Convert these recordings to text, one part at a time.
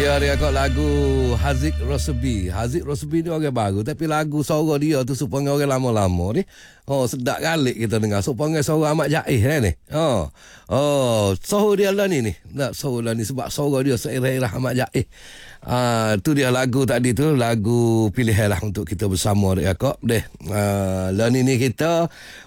dia kau lagu Haziq Rosbi. Haziq Rosbi ni orang baru tapi lagu suara dia tu supaya orang lama-lama ni. Oh, sedap kali kita dengar. Supaya suara Ahmad Jaiz ni. Suara dia lah ni. Tak suara lah ni sebab suara dia seirah-irah Ahmad Jaiz. Tu dia lagu tadi tu, lagu pilihan lah untuk kita bersama dia kau. Lah ni kita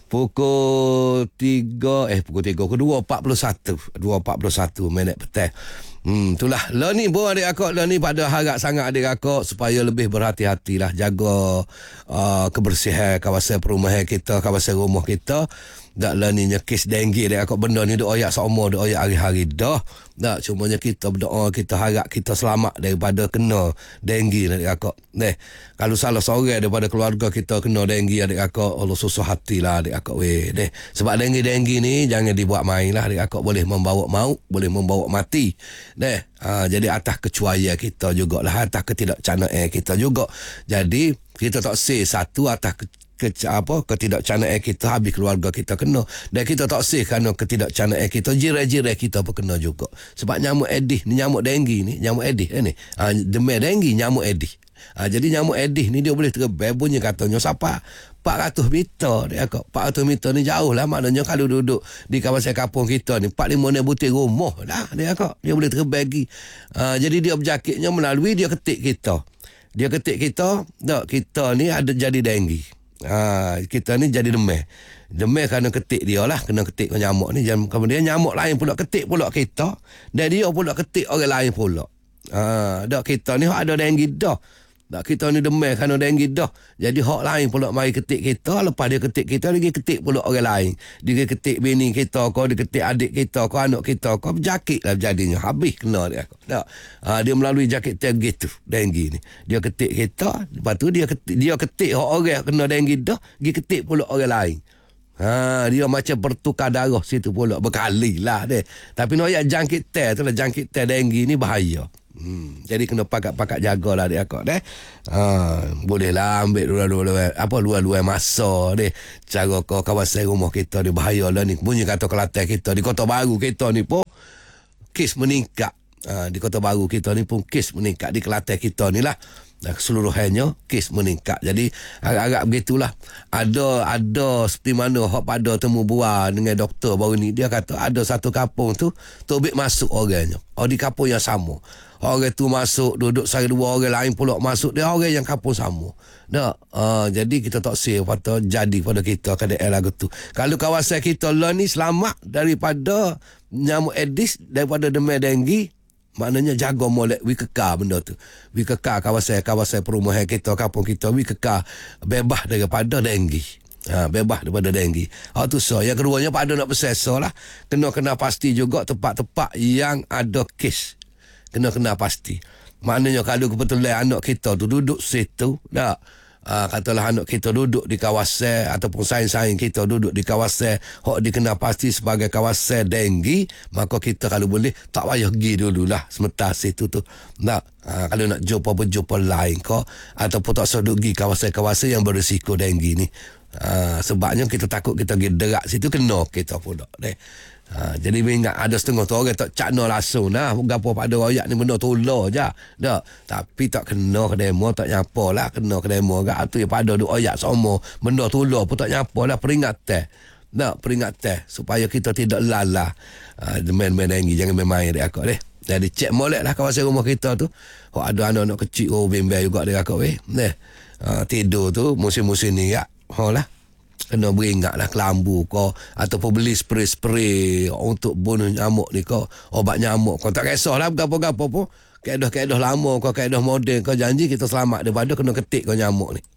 pukul 3 pukul 2.41 minit petang. Itulah. Lah ni pun adik-akak, lah ni pada harap sangat adik-akak supaya lebih berhati-hatilah jaga kebersihan kawasan perumahan kita, kawasan rumah kita. Tak lah ni nyekis denggi adik-akak, benda ni duk ayak seumur, duk ayak hari-hari dah. Tak, cumanya kita berdoa, kita harap kita selamat daripada kena denggi adik-akak. Kalau salah seorang daripada keluarga kita kena denggi adik-akak, Allah susah hatilah adik-akak weh. Sebab denggi ni jangan dibuat main lah adik-akak, boleh membawa maut, boleh membawa mati. Jadi atas kecuaian kita jugalah, atas ketidakcanaan kita juga. Jadi kita tak say satu atas ketidakcanaan kita, habis keluarga kita kena. Dan kita tak say kerana ketidakcanaan kita, jiran-jiran kita pun kena juga. Sebab nyamuk Aedes ni, nyamuk denggi ni, nyamuk Aedes ni. Demam denggi, nyamuk Aedes. Jadi nyamuk Aedes ni dia boleh terbang, bunyi katanya siapa 400 meter dia kak. 400 meter ni jauh lah, maknanya kalau duduk di kawasan kampung kita ni 4-5 butir rumah dah dia kak, dia boleh terbang. Jadi dia berjakitnya melalui dia ketik kita. Dia ketik kita, tak, kita ni ada jadi denggi. Kita ni jadi demam. Demam kerana ketik dia lah, kena ketik nyamuk ni. Kemudian nyamuk lain pula ketik pula kita, dan dia pula ketik orang lain pula. Dak kita ni ada denggi dah. Tak, kita ni demam kerana denggi dah. Jadi hak lain pula mari ketik kita, lepas dia ketik kita, dia ketik pula orang lain. Dia ketik bini kita kau, dia ketik adik kita kau, anak kita kau, berjakit lah jadinya. Habis kena dia. Tak. Dia melalui jakit gitu, denggi ni. Dia ketik kita, lepas tu dia ketik hak orang kena denggi dah, dia ketik pula orang lain. Dia macam bertukar darah situ pula, berkali lah dia. Tapi nak jangkit tu lah, jangkit denggi ni bahaya. Jadi kena pakat jagalah dia akak bolehlah ambil luar masa dia. Cara kawasan rumah kita dia bahaya lah ni. Bunyi kata Kelantan kita, di Kota Baru kita ni pun kes meningkat. Di Kota Baru kita ni pun kes meningkat, di Kelantan kita ni lah keseluruhannya kes meningkat. Jadi agak begitulah. Ada seperti mana hak pada temu bual dengan doktor baru ni, dia kata ada satu kampung tu tobik masuk orangnya. Di kampung yang sama. Orang tu masuk, duduk sari dua orang lain pula masuk, dia orang yang kampung sama. Jadi kita tak say pada jadi pada kita keadaan lagu tu. Kalau kawasan kita lah ni selamat daripada nyamuk Aedes, daripada demam denggi, maknanya jaga molek, we kekal benda tu. We kekal kawasan perumahan kita, kampung kita, we kekal bebas daripada denggi. Bebas daripada denggi. Tu yang keduanya pada nak bersesa lah. Kena pasti juga tempat-tempat yang ada kes. Kena pasti. Maknanya kalau kebetulan anak kita tu duduk situ, tak? Katalah anak kita duduk di kawasan ataupun saing-saing kita duduk di kawasan hok dikenal pasti sebagai kawasan denggi, maka kita kalau boleh tak payah pergi dululah sementara situ tu. Tak? Kalau nak jumpa lain kau ataupun tak usah pergi kawasan-kawasan yang berisiko denggi ni. Sebabnya kita takut kita pergi derak situ kena kita pula. Jadi ingat ada setengah tu orang tak cakna langsung lah gapo pada royak ni benda tular je dak, tapi tak kena ke demo, tak nyapa lah, kena ke demo gak tu yang pada duk royak semua benda tular pun tak nyapa lah, peringatan supaya kita tidak lalah main-main denggi, jangan main-main dia akak jadi cek molek lah kawasan rumah kita tu. Ada anak-anak kecil bimbel juga dia akak tidur tu musim-musim ni ya lah kena beringat lah kelambu kau ataupun beli spray untuk bunuh nyamuk ni kau, obat nyamuk kau, tak kisahlah gapo-gapo pun, kaedah lama kau, kaedah moden kau, janji kita selamat daripada kena ketik kau nyamuk ni.